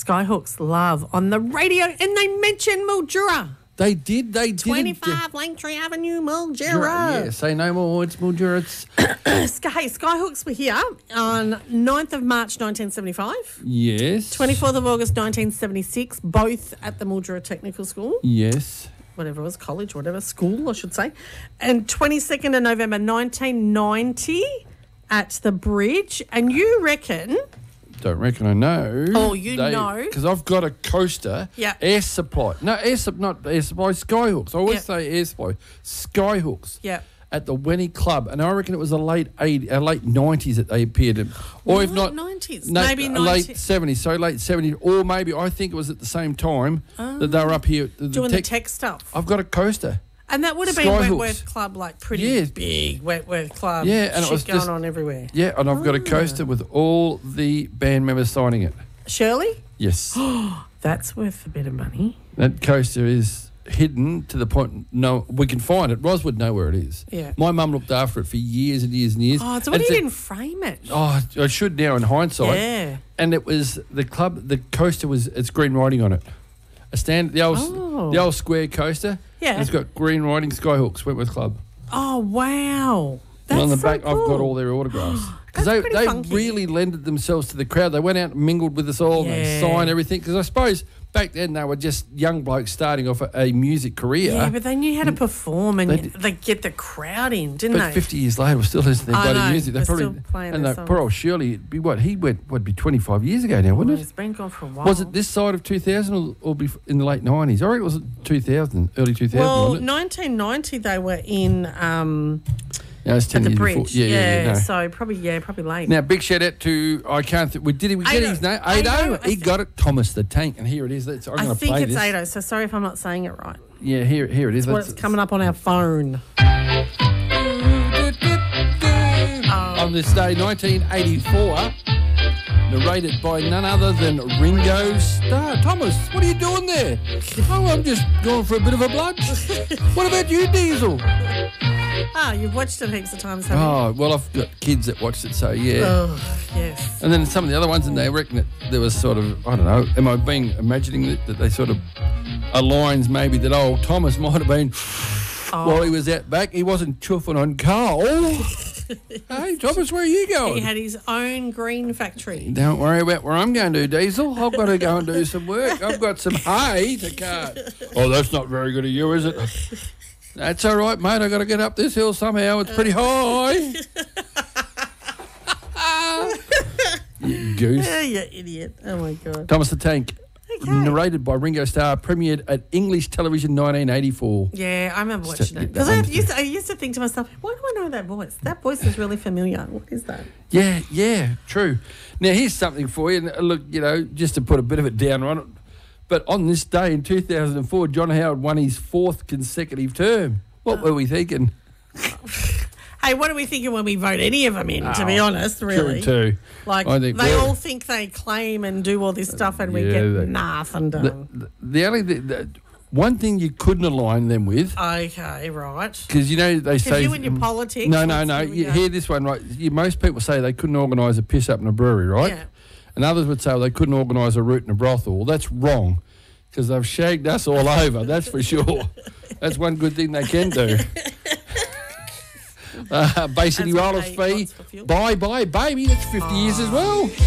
Skyhawks love on the radio, and they mentioned Mildura. They did. 25 Langtree Avenue, Mildura. Yeah, say no more. It's Mildura. It's Skyhawks were here on 9th of March 1975. yes. 24th of August 1976, both at the Mildura Technical School. Yes. Whatever it was, college, whatever, school, I should say. And 22nd of November 1990 at the Bridge. And you reckon... Don't reckon I know. Oh, you know. Because I've got a coaster. Yeah. Air Supply. No, not Air Supply, Skyhawks. I always say Air Supply. Skyhawks. Yeah. At the Wenny Club. And I reckon it was the late 90s that they appeared in. Or if not... 90s. No, Maybe 90s. Late 70s. So late 70s. Or maybe I think it was at the same time that they were up here. Doing the tech stuff. I've got a coaster. And that would have been Skyhawks. Wentworth Club, like pretty big Wentworth Club. Yeah, and shit it was going just on everywhere. Yeah, and I've got a coaster with all the band members signing it. Shirley? Yes. That's worth a bit of money. That coaster is hidden to the point no we can find it. Ros would know where it is. Yeah. My mum looked after it for years and years and years. Oh, so why you didn't frame it? Oh, I should now in hindsight. Yeah. And it was the coaster it's green writing on it. The old square coaster. Yeah. It's got green writing, Skyhawks, Wentworth Club. Oh, wow. That's And on the so back, cool. I've got all their autographs. Because That's they pretty funky. really lended themselves to the crowd. They went out and mingled with us all. Yeah. They signed everything. Because I suppose back then they were just young blokes starting off a music career. Yeah, but they knew how to perform and they get the crowd in, didn't But they? 50 years later, we're still listening to their bloody know. music. We're still playing and their poor songs. old Shirley, it'd be what? He went, would be 25 years ago now, wouldn't It's it? been gone for a while. Was it this side of 2000 or in the late 90s? I reckon it was 2000, early 2000, Well, wasn't it? 1990 they were in Yeah, it's 10 at the years Bridge. before. Yeah, no. So probably late. Now, big shout out to, I can't think, did we get his name? Ado. He got it. Thomas the Tank. And here it is. I'm going I to think play it's this. Ado, so sorry if I'm not saying it right. Yeah, here it is. It's coming up on our phone. On this day, 1984, narrated by none other than Ringo Starr. Thomas, what are you doing there? Oh, I'm just going for a bit of a lunch. What about you, Diesel? You've watched it heaps of times, haven't you? Oh, well, I've got kids that watched it, so yeah. Oh, yes. And then some of the other ones, and they reckon that there was sort of, I don't know, am I imagining that they sort of are lines maybe that old Thomas might have been while he was out back. He wasn't chuffing on Carl. Hey, Thomas, where are you going? He had his own green factory. Don't worry about where I'm going to, Diesel. I've got to go and do some work. I've got some hay to cut. Oh, that's not very good of you, is it? That's all right, mate. I've got to get up this hill somehow. It's pretty high. You goose. Yeah, you idiot. Oh, my God. Thomas the Tank. Okay. Narrated by Ringo Starr, premiered at English Television 1984. Yeah, I remember watching it. that Because one. I used to think to myself, why do I know that voice? That voice is really familiar. What is that? Yeah, true. Now, here's something for you. And look, just to put a bit of it down on it. But on this day in 2004, John Howard won his 4th consecutive term. What were we thinking? Hey, what are we thinking when we vote any of them in, to be honest, really? True, too. Like, I think they all think they claim and do all this stuff and we get nothing done. The one thing you couldn't align them with... Okay, right. Because, they say... you and your politics. No. You hear this one, right? Most people say they couldn't organise a piss up in a brewery, right? Yeah. And others would say they couldn't organise a root in a brothel. Well, that's wrong, because they've shagged us all over, that's for sure. That's one good thing they can do. Bay City Rollers fee. Bye, baby. That's 50 years as well.